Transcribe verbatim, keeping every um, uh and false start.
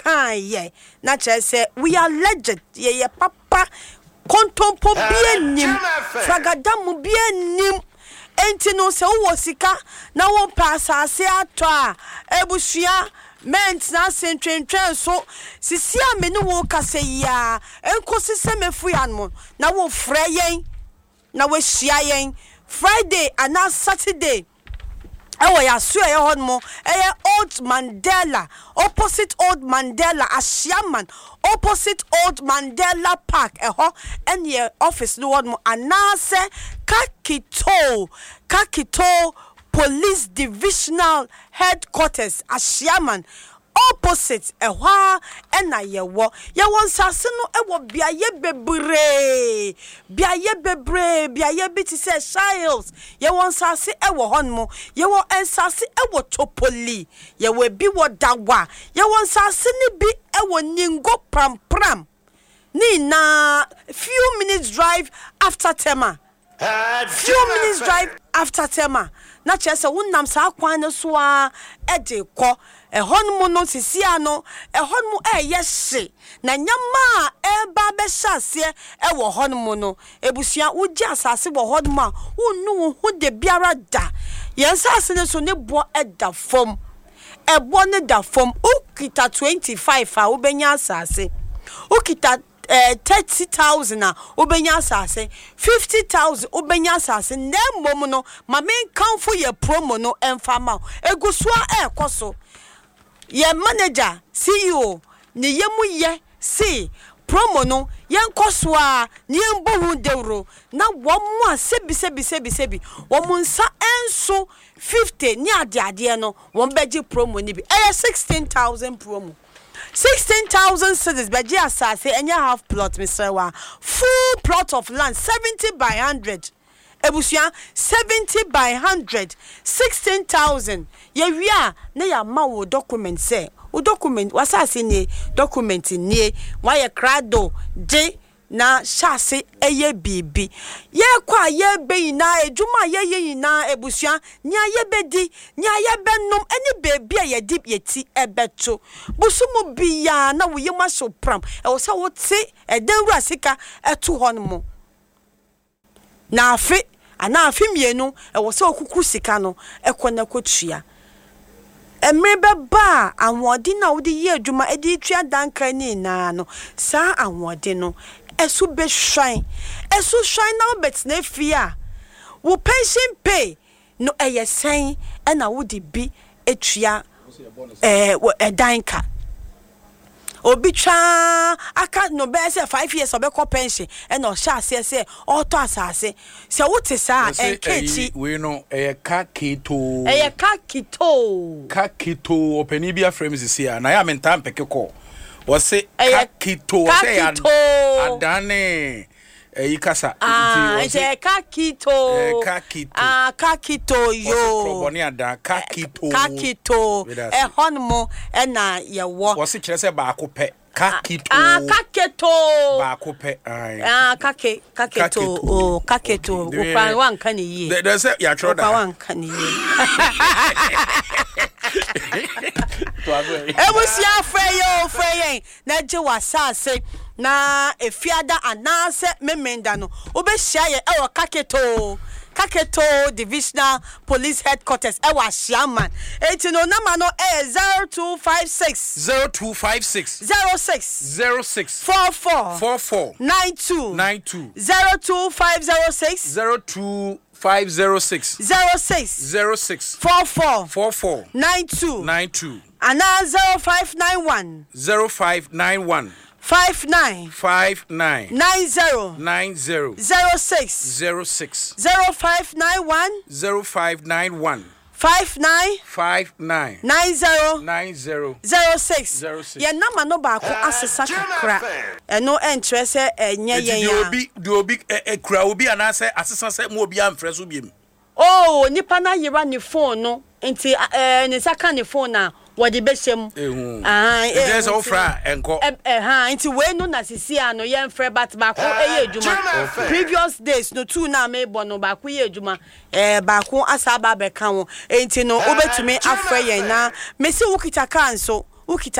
kan ye na kyerɛ sɛ we are legend ye ye papa kontompo bia nim fragadamu bia nim enti no sɛ wo sika na wo pa asase atɔ a ebusua ment na sentwentwen so sisi a me ne wo kasa ya enkosi sɛ mefu ya no na wo frɛ yɛn na wo hyia yɛn Friday and now Saturday ewo ya so e hon mo e Old Mandela opposite Old Mandela Ashiaman opposite Old Mandela Park e ho ene office no won mo anase Kakito Kakito Police Divisional Headquarters Ashiaman opposite ehwa ena yewo yewo nsase no ewo biaye bebre biaye bebre biaye biti se Shiles yewo nsase ewo honmo yewo ensase ewo Topoli yewo bi wo dawa yewo nsase ni bi ewo Ningo pram pram ni na few minutes drive after Tema few minutes drive after Tema na chese wonnam sa kwan no so a ede kɔ ehon mu no sisia no ehon mu eye hye na nyama e ba be hyase e wo hon mu no ebusua wogi asase wo hon mu a wonu hu de biara da yensase ne so ne bo eda fom ebo ne da fom ukita twenty-five a wobenya asase ukita Uh, thirty thousand a obenya asase fifty thousand obenya asase na mmom no ma men kanfo ye promo no emfama egusua ekoso ye manager C E O ne yemu ye see promo no yenkoso a ne yembo dewro na womo a sebi sebi sebi sebi womo nsa enso fifty ni ade ade no won beji promo ni bi eh sixteen thousand promo sixteen thousand cedis beji asase enya half plot Mister full plot of land seventy by one hundred ebusua seventy by one hundred sixteen thousand ye wia na ya ma wo document say wo document wasase ni document ni wa ye krado de na shase eye bibi ye kwa ye be na ejuma ye ye na ebusua nya ye bedi nya ye benom eni bebi a ye dip ye ti ebeto busumu biya na wo ye maso pram e wo se wo ti eden wura sika eto hon mo na afi ana afi mienu e wo se okuku sika no ekona kotua emre beba anwode na wo de ye adwuma e de tua danka ni na no sa anwode no esu be shine esu shine now bet na fia wo pension pay no eyesen e na wo de bi etua eh edanka obi twa aka no be say five years obekọ pension e na o sha ase se auto asase se wo te sa enkechi we no e Kakito e Kakito Kakito openi bia frames isi ya na ya mentam pekeko wose Kakito wose adane eh ikasa ah je Kakito eh Kakito ah Kakito yo proboni ada Kakito Kakito eh honmo e na ye wo wose kire se ba akopɛ Kakito ah Kakito ba akopɛ ai ah Kake Kakito oh Kakito ukwan wan kan yi there say ya tro da wan kan yi ebusia freyo freyen na je wasase na efiada anase memenda no obehia ye e wo Kakito Kakito Divisional Police Headquarters e wa Shiaman enti no number no e zero two five six zero two five six zero six zero six four four four four nine two nine two zero two five zero six zero two five zero six zero six zero six four four four four nine two nine two and now zero five nine one zero five nine one five nine five nine nine zero nine zero zero six zero six zero five nine one zero five nine one five nine five nine nine zero nine zero zero six zero six. Ye nama no ba ko asesa kakra eno enkyere se enye yen ya obi di obi ekura obi anase asesa se mo obi amfre so biem oh nipa na yira ni phone no enti eh ni saka ni phone na wodi beshem ah eh there's ofra enko eh ha enti we no na sisi ano ye mfre bat ba ko eye adwuma previous days no two na me bo no ba ko ye adwuma eh ba ko asaba be ka ho enti no obetumi afre yen na mesi wukita kan so wukita